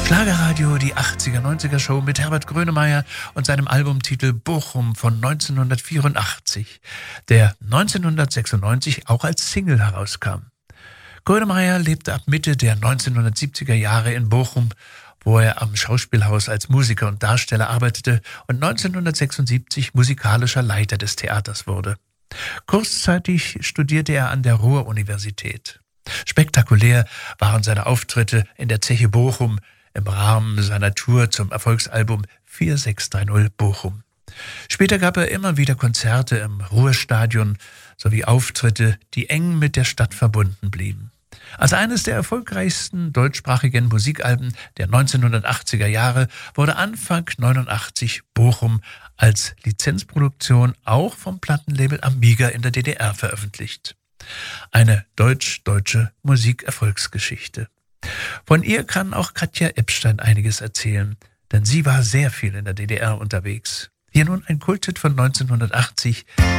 Schlagerradio, die 80er-90er Show mit Herbert Grönemeyer und seinem Albumtitel Bochum von 1984, der 1996 auch als Single herauskam. Grönemeyer lebte ab Mitte der 1970er Jahre in Bochum, wo er am Schauspielhaus als Musiker und Darsteller arbeitete und 1976 musikalischer Leiter des Theaters wurde. Kurzzeitig studierte er an der Ruhr-Universität. Spektakulär waren seine Auftritte in der Zeche Bochum im Rahmen seiner Tour zum Erfolgsalbum 4630 Bochum. Später gab er immer wieder Konzerte im Ruhrstadion sowie Auftritte, die eng mit der Stadt verbunden blieben. Als eines der erfolgreichsten deutschsprachigen Musikalben der 1980er Jahre wurde Anfang 89 Bochum als Lizenzproduktion auch vom Plattenlabel Amiga in der DDR veröffentlicht. Eine deutsch-deutsche Musikerfolgsgeschichte. Von ihr kann auch Katja Epstein einiges erzählen, denn sie war sehr viel in der DDR unterwegs. Hier nun ein Kulthit von 1980.